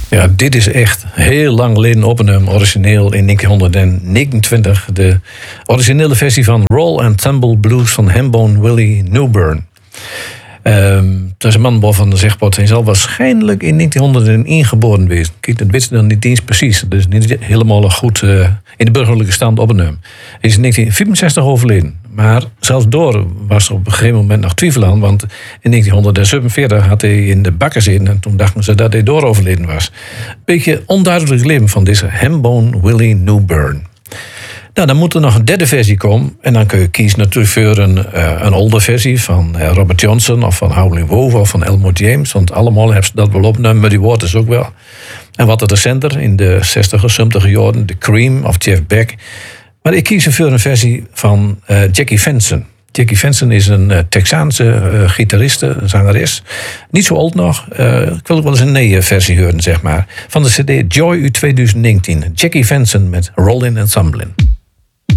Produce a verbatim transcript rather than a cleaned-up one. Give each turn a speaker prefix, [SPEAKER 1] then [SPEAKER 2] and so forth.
[SPEAKER 1] Ja, dit is echt heel lang geleden opgenomen, origineel in negentien negenentwintig. De originele versie van Roll and Tumble Blues van Hambone Willie Newburn. Um, dat is een man waarvan de zegpot hij zal waarschijnlijk in negentienhonderdéén geboren geweest. Kijk, dat wist dan niet eens precies. Dus niet helemaal goed uh, in de burgerlijke stand opgenomen. Hij is in negentien vierenzestig overleden. Maar zelfs door was er op een gegeven moment nog twijfel aan. Want in negentien zevenenveertig had hij in de bakken zitten. En toen dachten ze dat hij door overleden was. Een beetje onduidelijk leven van deze Hambone Willie Newburn. Nou, dan moet er nog een derde versie komen. En dan kun je kiezen natuurlijk voor een, uh, een oude versie van uh, Robert Johnson of van Howlin' Wolf of van Elmore James. Want allemaal hebben ze dat wel opgenomen, maar die Waters ook wel. En wat er recenter in de zestiger, zeventiger jaren, The Cream of Jeff Beck. Maar ik kies voor een versie van uh, Jackie Venson. Jackie Venson is een uh, Texaanse uh, gitariste, zangeres. Niet zo oud nog. Uh, ik wil ook wel eens een nieuwe versie horen, zeg maar. Van de cd Joy uit tweeduizend negentien. Jackie Venson met Rollin' and Tumblin'.